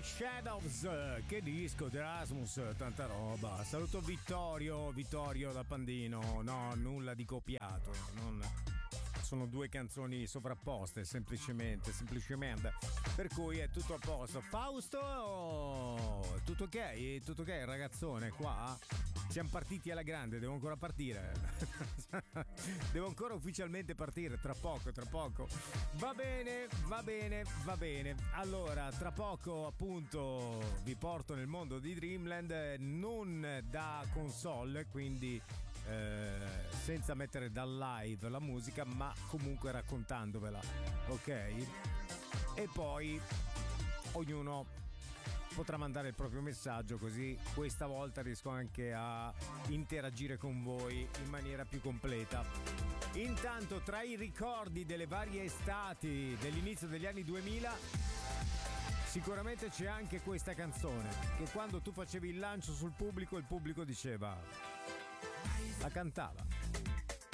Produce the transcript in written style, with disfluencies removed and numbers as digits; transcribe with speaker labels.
Speaker 1: The Shadows, che disco di Erasmus, tanta roba. Saluto Vittorio da Pandino. No, nulla di copiato, sono due canzoni sovrapposte, semplicemente. Per cui è tutto a posto. Fausto, tutto ok? Tutto ok, ragazzone qua? Siamo partiti alla grande, devo ancora partire. Devo ancora ufficialmente partire, tra poco. Va bene. Allora, tra poco appunto vi porto nel mondo di Dreamland, non da console, quindi senza mettere dal live la musica, ma comunque raccontandovela, ok? E poi ognuno potrà mandare il proprio messaggio, così questa volta riesco anche a interagire con voi in maniera più completa. Intanto, tra i ricordi delle varie estati dell'inizio degli anni 2000, sicuramente c'è anche questa canzone che quando tu facevi il lancio sul pubblico, il pubblico diceva, la cantava.